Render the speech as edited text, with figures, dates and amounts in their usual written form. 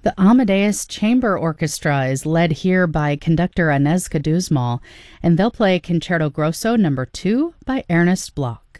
The Amadeus Chamber Orchestra is led here by conductor Agnieszka Duzmal, and they'll play Concerto Grosso No. 2 by Ernest Bloch.